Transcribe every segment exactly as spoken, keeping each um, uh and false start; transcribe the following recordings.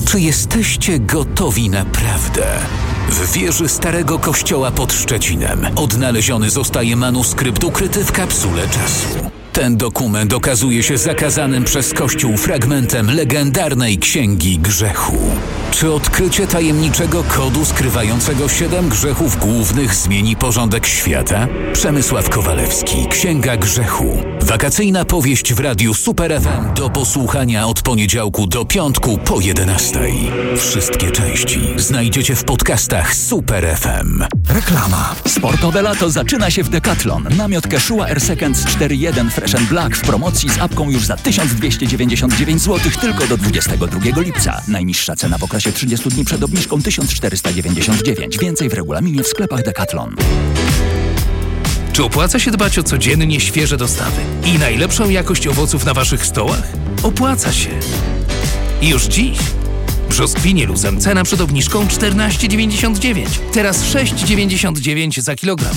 Czy jesteście gotowi naprawdę? W wieży Starego Kościoła pod Szczecinem odnaleziony zostaje manuskrypt ukryty w kapsule czasu. Ten dokument okazuje się zakazanym przez Kościół fragmentem legendarnej Księgi Grzechu. Czy odkrycie tajemniczego kodu skrywającego siedem grzechów głównych zmieni porządek świata? Przemysław Kowalewski, Księga Grzechu. Wakacyjna powieść w radiu Super F M do posłuchania od poniedziałku do piątku po jedenastej. Wszystkie części znajdziecie w podcastach Super F M. Reklama. Sportowe lato zaczyna się w Decathlon. Namiot Quechua Air Seconds cztery jeden Fresh and Black w promocji z apką już za tysiąc dwieście dziewięćdziesiąt dziewięć złotych tylko do dwudziestego drugiego lipca. Najniższa cena w okresie trzydziestu dni przed obniżką tysiąc czterysta dziewięćdziesiąt dziewięć. Więcej w regulaminie w sklepach Decathlon. Czy opłaca się dbać o codziennie świeże dostawy i najlepszą jakość owoców na waszych stołach? Opłaca się. I już dziś. Brzoskwinie luzem cena przed obniżką czternaście dziewięćdziesiąt dziewięć. Teraz sześć dziewięćdziesiąt dziewięć za kilogram.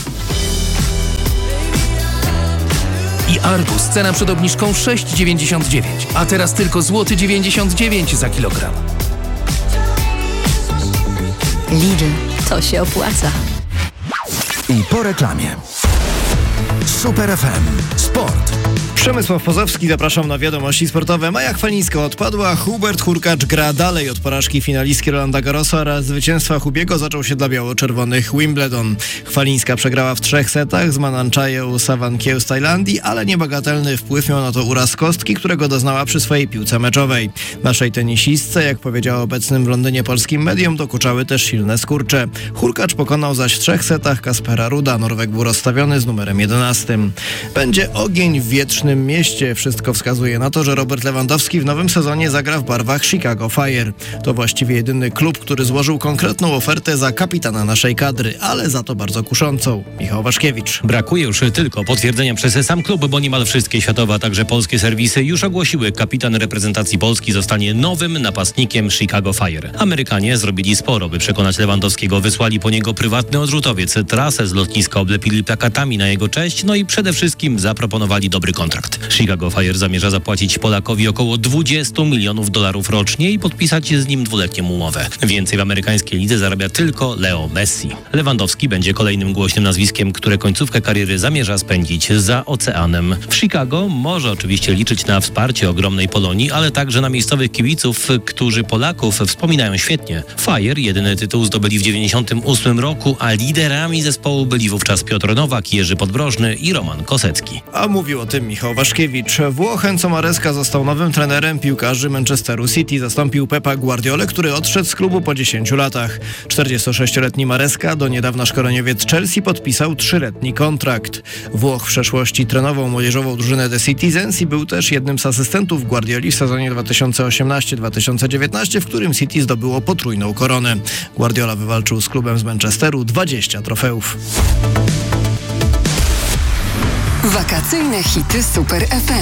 I arbuz cena przed obniżką sześć dziewięćdziesiąt dziewięć, a teraz tylko złoty dziewięćdziesiąt dziewięć za kilogram. Lidl, to się opłaca. I po reklamie. Super F M. Sport. Przemysław Pozowski, zapraszam na wiadomości sportowe. Maja Chwalińska odpadła, Hubert Hurkacz gra dalej. Od porażki finalistki Rolanda Garrosa oraz zwycięstwa Hubiego zaczął się dla biało-czerwonych Wimbledon. Chwalińska przegrała w trzech setach z Mananchają Sawankieł z Tajlandii, ale niebagatelny wpływ miał na to uraz kostki, którego doznała przy swojej piłce meczowej. Naszej tenisistce, jak powiedziała obecnym w Londynie polskim medium, dokuczały też silne skurcze. Hurkacz pokonał zaś w trzech setach Kaspera Ruda. Norweg był rozstawiony z numerem jedenastym. Będzie ogień w wietrznym mieście. Wszystko wskazuje na to, że Robert Lewandowski w nowym sezonie zagra w barwach Chicago Fire. To właściwie jedyny klub, który złożył konkretną ofertę za kapitana naszej kadry, ale za to bardzo kuszącą. Michał Waszkiewicz. Brakuje już tylko potwierdzenia przez sam klub, bo niemal wszystkie światowe, a także polskie serwisy już ogłosiły, kapitan reprezentacji Polski zostanie nowym napastnikiem Chicago Fire. Amerykanie zrobili sporo, by przekonać Lewandowskiego. Wysłali po niego prywatny odrzutowiec. Trasę z lotniska oblepili plakatami na jego cześć, no i przede wszystkim zaproponowali dobry kontrakt. Chicago Fire zamierza zapłacić Polakowi około dwadzieścia milionów dolarów rocznie i podpisać z nim dwuletnią umowę. Więcej w amerykańskiej lidze zarabia tylko Leo Messi. Lewandowski będzie kolejnym głośnym nazwiskiem, które końcówkę kariery zamierza spędzić za oceanem. W Chicago może oczywiście liczyć na wsparcie ogromnej Polonii, ale także na miejscowych kibiców, którzy Polaków wspominają świetnie. Fire jedyny tytuł zdobyli w dziewięćdziesiątym ósmym roku, a liderami zespołu byli wówczas Piotr Nowak, Jerzy Podbrożny i Roman Kosecki. A mówił o tym Michał Waszkiewicz. Włoch Enzo Maresca został nowym trenerem piłkarzy Manchesteru City. Zastąpił Pepa Guardiolę, który odszedł z klubu po dziesięciu latach. czterdziestosześcioletni Maresca, do niedawna szkoleniowiec Chelsea, podpisał trzyletni kontrakt. Włoch w przeszłości trenował młodzieżową drużynę The Citizens i był też jednym z asystentów Guardioli w sezonie dwa tysiące osiemnastym dwa tysiące dziewiętnastym, w którym City zdobyło potrójną koronę. Guardiola wywalczył z klubem z Manchesteru dwadzieścia trofeów. Wakacyjne hity Super F M.